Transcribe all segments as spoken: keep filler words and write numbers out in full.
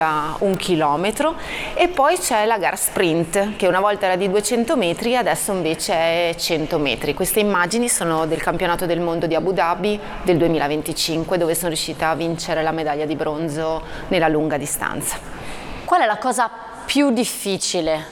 un chilometro, e poi c'è la gara sprint che una volta era di duecento metri, adesso invece è cento metri. Queste immagini sono del campionato del mondo di Abu Dhabi del duemilaventicinque, dove sono riuscita a vincere la medaglia di bronzo nella lunga distanza. Qual è la cosa più difficile?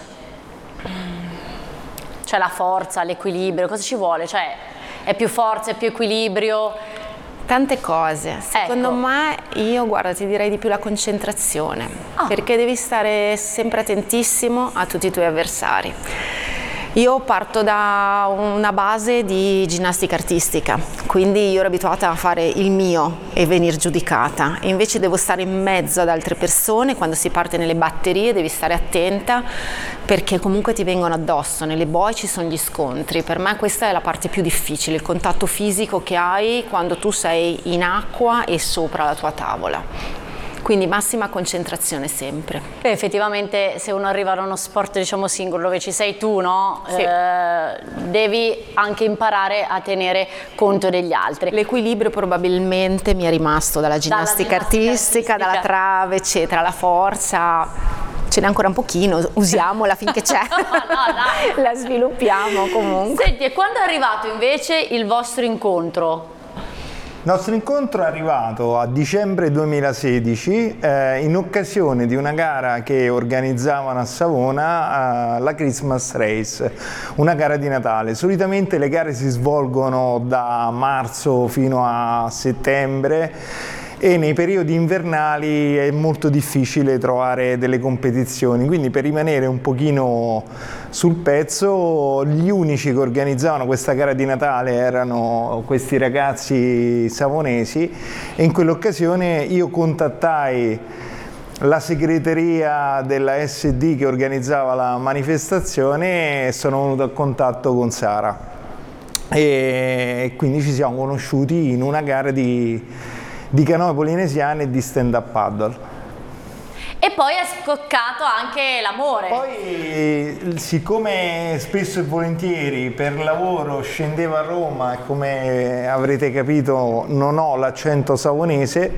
Cioè la forza, l'equilibrio, cosa ci vuole? Cioè è più forza, è più equilibrio? Tante cose, secondo Ecco. me io guarda ti direi di più la concentrazione, Ah. perché devi stare sempre attentissimo a tutti i tuoi avversari. Io parto da una base di ginnastica artistica, quindi io ero abituata a fare il mio e venir giudicata, e invece devo stare in mezzo ad altre persone. Quando si parte nelle batterie devi stare attenta, perché comunque ti vengono addosso, nelle boe ci sono gli scontri. Per me questa è la parte più difficile, il contatto fisico che hai quando tu sei in acqua e sopra la tua tavola. Quindi massima concentrazione sempre. Beh, effettivamente se uno arriva a uno sport diciamo singolo dove ci sei tu, no? Sì. Eh, devi anche imparare a tenere conto degli altri. L'equilibrio probabilmente mi è rimasto dalla ginnastica, Dalla ginnastica artistica, artistica. dalla trave, eccetera, la forza. Ce n'è ancora un pochino, usiamola finché c'è. No, dai. La sviluppiamo comunque. Senti, e quando è arrivato invece il vostro incontro? Il nostro incontro è arrivato a dicembre duemilasedici eh, in occasione di una gara che organizzavano a Savona, eh, la Christmas Race, una gara di Natale. Solitamente le gare si svolgono da marzo fino a settembre, e nei periodi invernali è molto difficile trovare delle competizioni, quindi per rimanere un pochino sul pezzo gli unici che organizzavano questa gara di Natale erano questi ragazzi savonesi, e in quell'occasione io contattai la segreteria della S D che organizzava la manifestazione e sono venuto a contatto con Sara, e quindi ci siamo conosciuti in una gara di di canoe polinesiane e di stand-up paddle. E poi è scoccato anche l'amore. Poi, siccome spesso e volentieri per lavoro scendevo a Roma, e come avrete capito non ho l'accento savonese,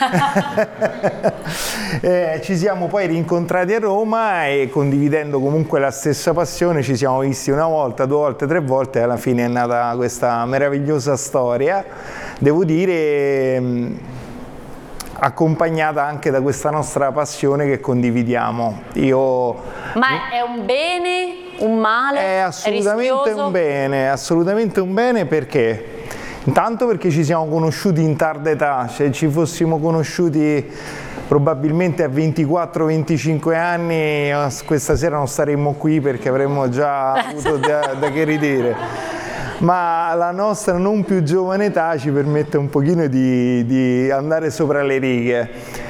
eh, ci siamo poi rincontrati a Roma e, condividendo comunque la stessa passione, ci siamo visti una volta, due volte, tre volte, e alla fine è nata questa meravigliosa storia. Devo dire mh, accompagnata anche da questa nostra passione che condividiamo. Io, Ma è un bene, un male? è assolutamente rischioso? un bene, assolutamente un bene, perché? Intanto perché ci siamo conosciuti in tarda età, se ci fossimo conosciuti probabilmente a ventiquattro venticinque anni, questa sera non staremmo qui perché avremmo già avuto da, da che ridere. Ma la nostra non più giovane età ci permette un pochino di, di andare sopra le righe.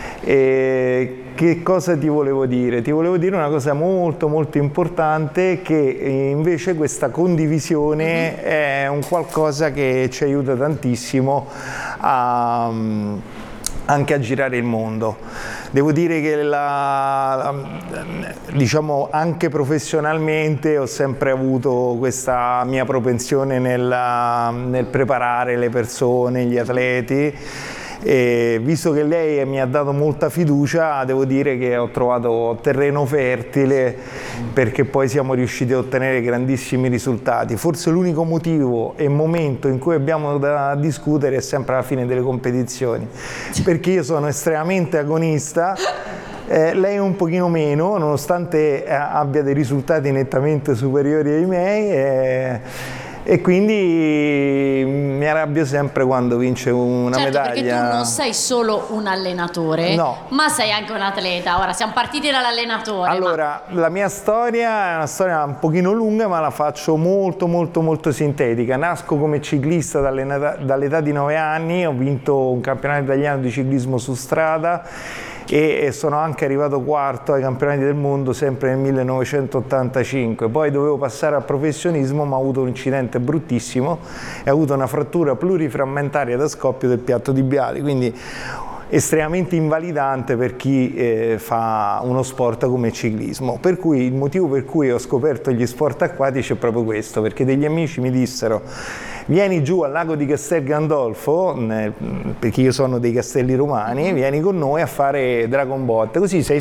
E che cosa ti volevo dire? Ti volevo dire una cosa molto molto importante, che invece questa condivisione è un qualcosa che ci aiuta tantissimo a, anche a girare il mondo. Devo dire che la, diciamo anche professionalmente ho sempre avuto questa mia propensione nel, nel preparare le persone, gli atleti, e visto che lei mi ha dato molta fiducia, devo dire che ho trovato terreno fertile, perché poi siamo riusciti a ottenere grandissimi risultati. Forse l'unico motivo e momento in cui abbiamo da discutere è sempre alla fine delle competizioni, perché io sono estremamente agonista, eh, lei un pochino meno, nonostante eh, abbia dei risultati nettamente superiori ai miei, eh, e quindi mi arrabbio sempre quando vince una certo, medaglia. Perché tu non sei solo un allenatore, no, ma sei anche un atleta. Ora siamo partiti dall'allenatore. Allora, ma... la mia storia è una storia un pochino lunga, ma la faccio molto molto molto sintetica. Nasco come ciclista dall'età di nove anni, ho vinto un campionato italiano di ciclismo su strada e sono anche arrivato quarto ai campionati del mondo sempre nel millenovecentottantacinque. Poi dovevo passare al professionismo, ma ho avuto un incidente bruttissimo e ho avuto una frattura pluriframmentaria da scoppio del piatto tibiale, quindi estremamente invalidante per chi eh, fa uno sport come il ciclismo. Per cui il motivo per cui ho scoperto gli sport acquatici è proprio questo, perché degli amici mi dissero: vieni giù al lago di Castel Gandolfo, perché io sono dei Castelli Romani, vieni con noi a fare Dragon Boat, così sei